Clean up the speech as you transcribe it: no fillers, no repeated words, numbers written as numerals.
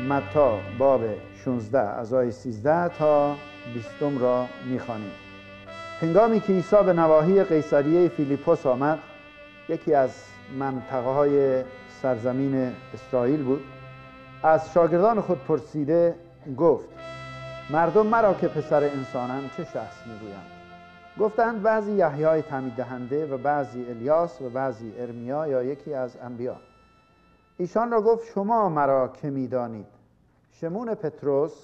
متی باب 16 از آیه 13 تا 20 را می‌خوانیم. هنگامی که عیسی به نواحی قیصریه فیلیپوس آمد، یکی از منطقه‌های سرزمین اسرائیل بود، از شاگردان خود پرسیده گفت: مردم مرا که پسر انسانم چه شخص می‌گویند؟ گفتند بعضی یحیی تعمید دهنده و بعضی الیاس و بعضی ارمیا یا یکی از انبیا. ایشان را گفت: شما مرا که می‌دانید؟ شمون پطرس